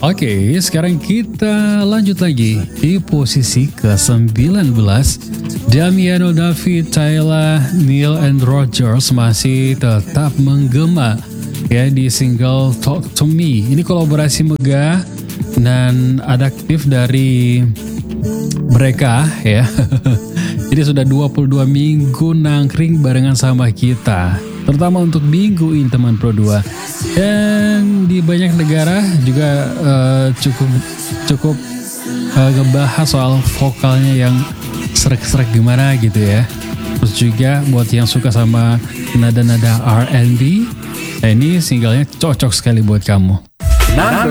Oke, sekarang kita lanjut lagi di posisi ke-19. Damiano David, Tyla, Neil and Rogers masih tetap menggema ya di single Talk to Me. Ini kolaborasi megah dan adaptif dari mereka ya. Jadi sudah 22 minggu nangkring barengan sama kita, terutama untuk minggu ini teman Pro 2. Dan di banyak negara juga cukup ngebahas soal vokalnya yang serak-serak gimana gitu ya. Terus juga buat yang suka sama nada-nada R&B, nah ini singlenya cocok sekali buat kamu. Number